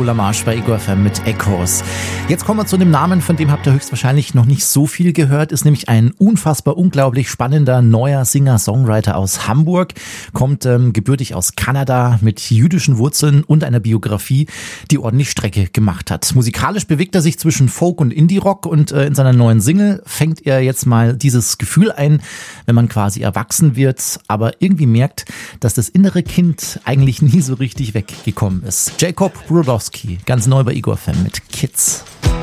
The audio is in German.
Solar Marsch bei Igor FM mit Echoes. Jetzt kommen wir zu dem Namen, von dem habt ihr höchstwahrscheinlich noch nicht so viel gehört. Ist nämlich ein unfassbar, unglaublich spannender neuer Singer-Songwriter aus Hamburg. Kommt gebürtig aus Kanada mit jüdischen Wurzeln und einer Biografie, die ordentlich Strecke gemacht hat. Musikalisch bewegt er sich zwischen Folk und Indie-Rock und in seiner neuen Single fängt er jetzt mal dieses Gefühl ein, wenn man quasi erwachsen wird, aber irgendwie merkt, dass das innere Kind eigentlich nie so richtig weggekommen ist. Jacob Brodowski, ganz neu bei Igor FM mit Kids.